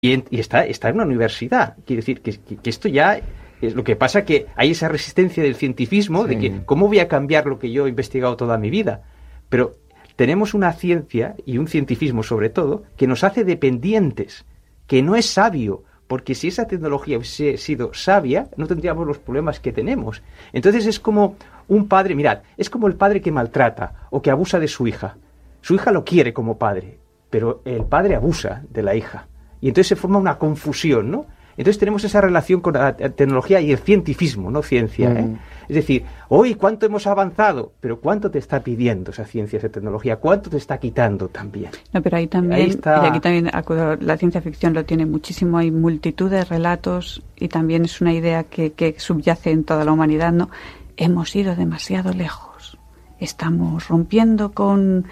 y está en una universidad. Quiere decir que esto ya es lo que pasa, que hay esa resistencia del cientifismo, de que ¿cómo voy a cambiar lo que yo he investigado toda mi vida? Pero tenemos una ciencia y un cientifismo sobre todo que nos hace dependientes, que no es sabio, porque si esa tecnología hubiese sido sabia, no tendríamos los problemas que tenemos. Entonces es como un padre, mirad, es como el padre que maltrata o que abusa de su hija. Su hija lo quiere como padre, pero el padre abusa de la hija. Y entonces se forma una confusión, ¿no? Entonces tenemos esa relación con la tecnología y el cientifismo, no ciencia, ¿eh? Es decir, hoy cuánto hemos avanzado, pero cuánto te está pidiendo esa ciencia, esa tecnología, cuánto te está quitando también. No, pero ahí también, y aquí también la ciencia ficción lo tiene muchísimo, hay multitud de relatos y también es una idea que subyace en toda la humanidad, ¿no? Hemos ido demasiado lejos, estamos rompiendo con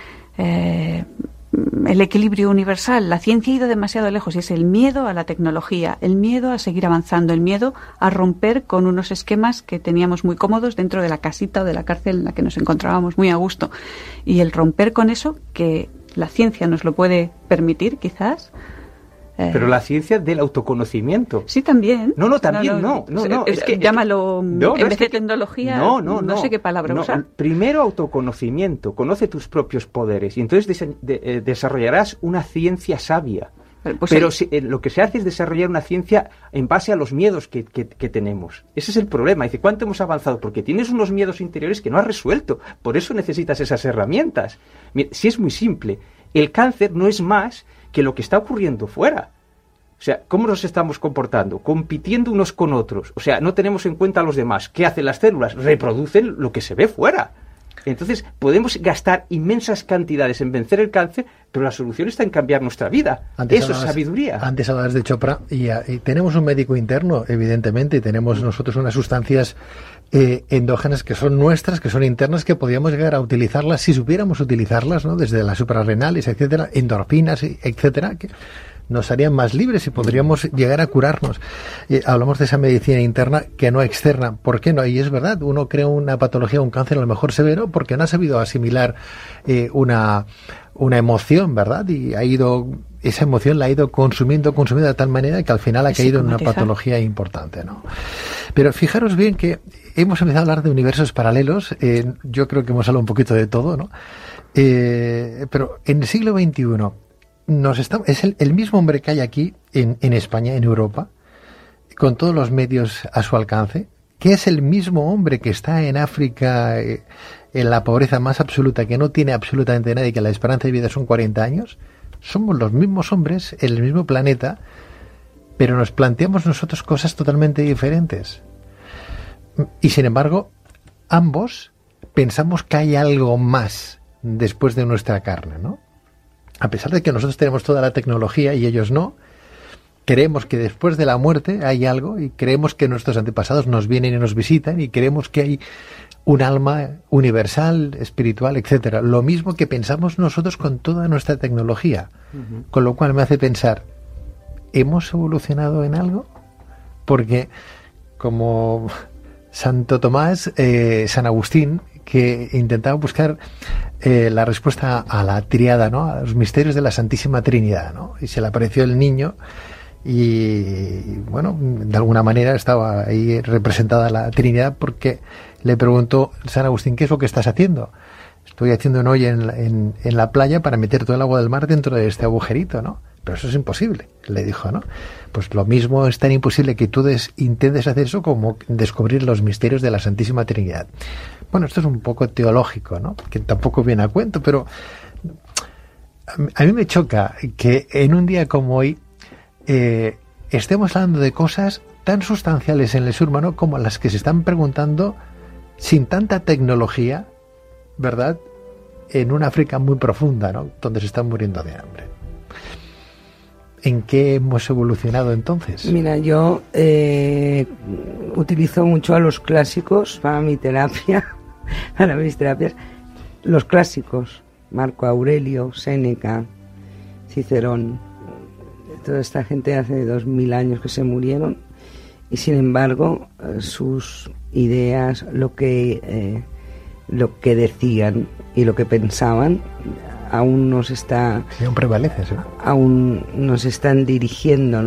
el equilibrio universal. La ciencia ha ido demasiado lejos y es el miedo a la tecnología, el miedo a seguir avanzando, el miedo a romper con unos esquemas que teníamos muy cómodos dentro de la casita o de la cárcel en la que nos encontrábamos muy a gusto. Y el romper con eso, que la ciencia nos lo puede permitir, quizás. Pero la ciencia del autoconocimiento. Sí, también. No, también no. Es que llámalo, en vez de tecnología, no sé qué palabra usar. Primero autoconocimiento, conoce tus propios poderes y entonces desarrollarás una ciencia sabia. Pues pero lo que se hace es desarrollar una ciencia en base a los miedos que tenemos. Ese es el problema. Dice, ¿cuánto hemos avanzado? Porque tienes unos miedos interiores que no has resuelto. Por eso necesitas esas herramientas. Si es muy simple, el cáncer no es más que lo que está ocurriendo fuera. O sea, ¿cómo nos estamos comportando? Compitiendo unos con otros. O sea, no tenemos en cuenta a los demás. ¿Qué hacen las células? Reproducen lo que se ve fuera. Entonces, podemos gastar inmensas cantidades en vencer el cáncer, pero la solución está en cambiar nuestra vida. Eso es sabiduría. Antes hablabas de Chopra y tenemos un médico interno, evidentemente, y tenemos nosotros unas sustancias endógenas que son nuestras, que son internas, que podríamos llegar a utilizarlas si supiéramos utilizarlas, ¿no? Desde las suprarrenales, etcétera, endorfinas, etcétera, que nos harían más libres y podríamos llegar a curarnos. Hablamos de esa medicina interna que no externa. ¿Por qué no? Y es verdad, uno crea una patología, un cáncer a lo mejor severo, porque no ha sabido asimilar una emoción, ¿verdad? Y esa emoción la ha ido consumiendo de tal manera que al final ha caído en una patología importante, ¿no? Pero fijaros bien que hemos empezado a hablar de universos paralelos. Yo creo que hemos hablado un poquito de todo, ¿no? Pero en el siglo XXI es el mismo hombre que hay aquí en España, en Europa, con todos los medios a su alcance, que es el mismo hombre que está en África, en la pobreza más absoluta, que no tiene absolutamente nadie, que la esperanza de vida son 40 años. Somos los mismos hombres en el mismo planeta, pero nos planteamos nosotros cosas totalmente diferentes. Y sin embargo, ambos pensamos que hay algo más después de nuestra carne, ¿no? A pesar de que nosotros tenemos toda la tecnología y ellos no, creemos que después de la muerte hay algo y creemos que nuestros antepasados nos vienen y nos visitan y creemos que hay un alma universal, espiritual, etcétera. Lo mismo que pensamos nosotros con toda nuestra tecnología. Con lo cual me hace pensar, ¿hemos evolucionado en algo? Porque como Santo Tomás, San Agustín, que intentaba buscar la respuesta a la tríada, ¿no? A los misterios de la Santísima Trinidad, ¿no? Y se le apareció el niño y, bueno, de alguna manera estaba ahí representada la Trinidad, porque le preguntó San Agustín, ¿qué es lo que estás haciendo? Estoy haciendo un hoyo en la playa para meter todo el agua del mar dentro de este agujerito, ¿no? Pero eso es imposible, le dijo, ¿no? Pues lo mismo es tan imposible que tú intentes hacer eso como descubrir los misterios de la Santísima Trinidad. Bueno, esto es un poco teológico, ¿no? Que tampoco viene a cuento, pero a mí me choca que en un día como hoy estemos hablando de cosas tan sustanciales en el ser humano como las que se están preguntando sin tanta tecnología, ¿verdad? En una África muy profunda, ¿no? Donde se están muriendo de hambre. ¿En qué hemos evolucionado entonces? Mira, yo utilizo mucho a los clásicos para mi terapia, para mis terapias. Los clásicos, Marco Aurelio, Séneca, Cicerón, toda esta gente hace 2000 años que se murieron, y sin embargo sus ideas, lo que decían y lo que pensaban aún nos está... Sí, aún prevalece, sí. Aún nos están dirigiendo,